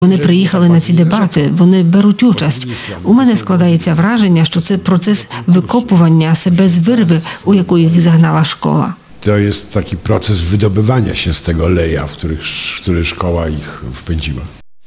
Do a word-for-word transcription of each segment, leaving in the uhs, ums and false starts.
Вони приїхали на ці дебати, вони беруть участь. У мене складається враження, що це процес викопування себе з вирви, у яку їх загнала школа. To jest taki proces wydobywania się z tego leja, w, których, w który szkoła ich wpędziła.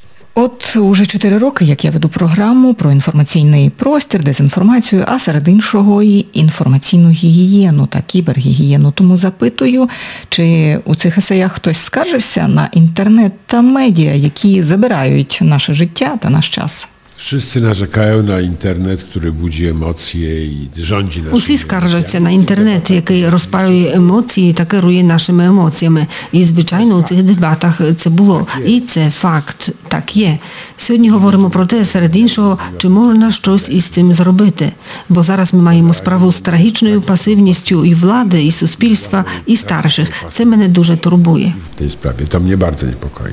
От уже чотири роки, як я веду програму про інформаційний простір, дезінформацію, а серед іншого і інформаційну гігієну та кібергігієну. Тому запитую, чи у цих есеях хтось скаржився на інтернет та медіа, які забирають наше життя та наш час? Wszyscy narzekają na internet, który budzi emocje i rządzi naszymi Усі скаржаться на інтернет, який розпалює емоції та керує нашими емоціями. І, звичайно, у цих дебатах це було. І це факт. Так є. Сьогодні говоримо про те, серед іншого, чи можна щось із цим зробити. Бо зараз ми маємо справу з трагічною пасивністю і влади, і суспільства, і старших. Це мене дуже турбує. W tej sprawie to mnie bardzo niepokoi.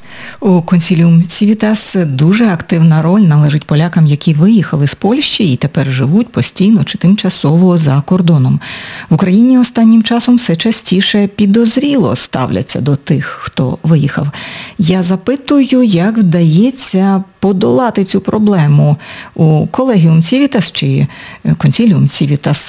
У Консіліум Цівітас дуже активна роль належить полякам, які виїхали з Польщі і тепер живуть постійно чи тимчасово за кордоном. В Україні останнім часом все частіше підозріло ставляться до тих, хто виїхав. Я запитую, як вдається подолати цю проблему у Колегіум Цівітас чи Консіліум Цівітас.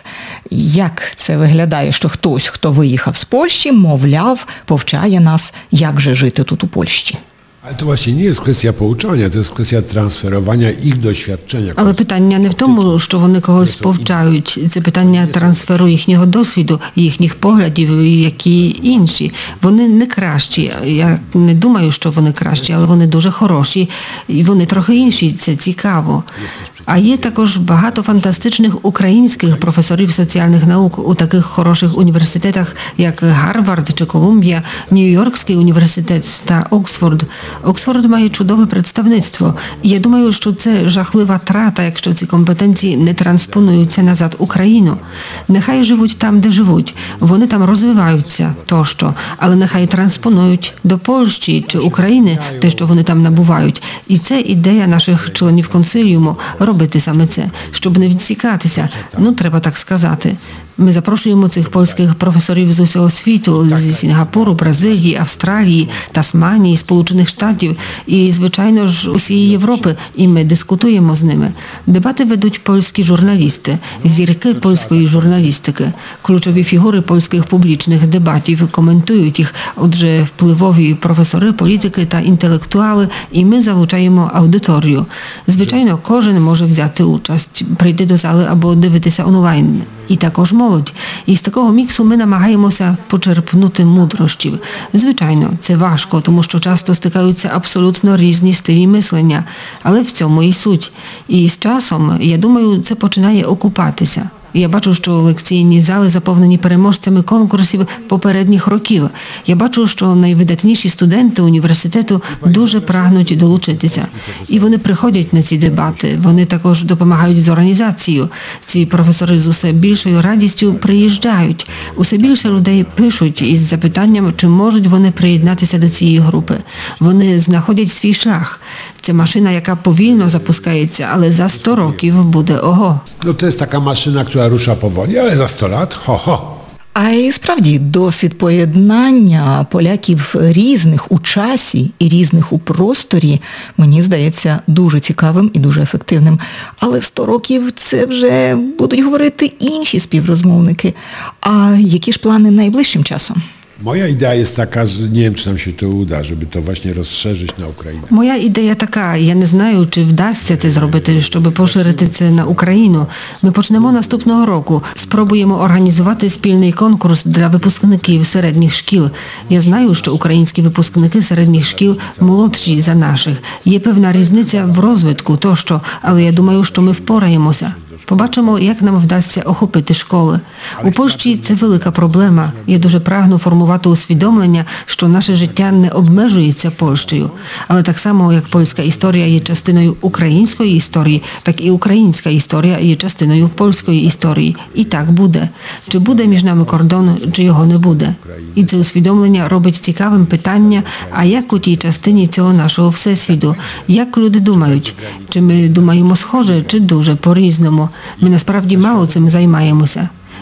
Як це виглядає, що хтось, хто виїхав з Польщі, мовляв, повчає нас, як же жити тут у Польщі? Ale to właśnie nie jest kwestia pouczania, to jest kwestia transferowania ich doświadczenia. Але питання не в тому, що вони когось повчають. Це питання трансферу їхнього досвіду, їхніх поглядів, які інші. Вони не кращі. Я не думаю, що вони кращі, але вони дуже хороші. І вони трохи інші. Це цікаво. А є також багато фантастичних українських професорів соціальних наук у таких хороших університетах, як Гарвард чи Колумбія, Нью-Йоркський університет та Оксфорд. Оксфорд має чудове представництво. І я думаю, що це жахлива трата, якщо ці компетенції не транспонуються назад в Україну. Нехай живуть там, де живуть. Вони там розвиваються, тощо. Але нехай транспонують до Польщі чи України те, що вони там набувають. І це ідея наших членів консиліуму – робити саме це, щоб не відсікатися. Ну, треба так сказати. Ми запрошуємо цих польських професорів з усього світу, зі Сінгапуру, Бразилії, Австралії, Тасманії, Сполучених Штатів і, звичайно ж, усієї Європи, і ми дискутуємо з ними. Дебати ведуть польські журналісти, зірки польської журналістики. Ключові фігури польських публічних дебатів коментують їх, отже, впливові професори, політики та інтелектуали, і ми залучаємо аудиторію. Звичайно, кожен може взяти участь, прийти до зали або дивитися онлайн. І також молодь. І з такого міксу ми намагаємося почерпнути мудрощів. Звичайно, це важко, тому що часто стикаються абсолютно різні стилі мислення. Але в цьому і суть. І з часом, я думаю, це починає окупатися. Я бачу, що лекційні зали заповнені переможцями конкурсів попередніх років. Я бачу, що найвидатніші студенти університету дуже прагнуть долучитися. І вони приходять на ці дебати. Вони також допомагають з організацією. Ці професори з усе більшою радістю приїжджають. Усе більше людей пишуть із запитанням, чи можуть вони приєднатися до цієї групи. Вони знаходять свій шлях. Це машина, яка повільно запускається, але за сто років буде ого. No to jest taka maszyna, która rusza powoli, ale za sto lat, ho, ho. А і справді досвід поєднання поляків різних у часі і різних у просторі, мені здається, дуже цікавим і дуже ефективним. Але сто років це вже будуть говорити інші співрозмовники. А які ж плани найближчим часом? Moja idea jest taka, że nie wiem, czy nam się to uda, żeby to właśnie rozszerzyć na Ukrainę. Моя ідея така, я не знаю, чи вдасться це зробити, щоб поширити це на Україну. Ми почнемо наступного року. Спробуємо організувати спільний конкурс для випускників середніх шкіл. Я знаю, що українські випускники середніх шкіл молодші за наших. Є певна різниця в розвитку тощо, але я думаю, що ми впораємося. Побачимо, як нам вдасться охопити школи. У Польщі це велика проблема. Я дуже прагну формувати усвідомлення, що наше життя не обмежується Польщею. Але так само, як польська історія є частиною української історії, так і українська історія є частиною польської історії. І так буде. Чи буде між нами кордон, чи його не буде. І це усвідомлення робить цікавим питання, а як у тій частині цього нашого всесвіту? Як люди думають? Чи ми думаємо схоже, чи дуже по-різному? Ми насправді мало цим займаємося.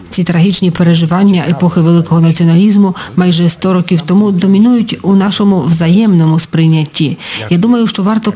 Ці трагічні переживання епохи великого націоналізму майже сто років тому домінують у нашому взаємному сприйнятті. Я думаю, що варто